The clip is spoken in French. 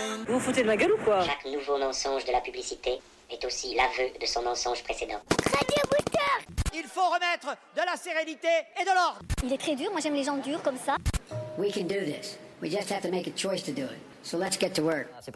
Vous vous foutez de ma gueule ou quoi? Chaque nouveau mensonge de la publicité est aussi l'aveu de son mensonge précédent. Il faut remettre de la sérénité et de l'ordre. Il est très dur, moi j'aime les gens durs comme ça. We can do this. We just have to make a choice to do it. So let's get to work.